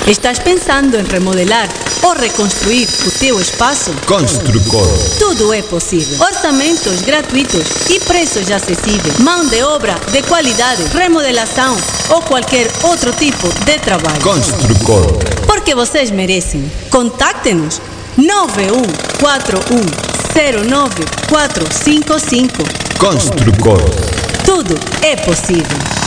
Estás pensando em remodelar ou reconstruir o teu espaço? Construcor. Tudo é possível. Orçamentos gratuitos e preços acessíveis. Mão de obra de qualidade, remodelação ou qualquer outro tipo de trabalho. Construcor. Porque vocês merecem. Contacte-nos 9141094555. Construcor. Tudo é possível.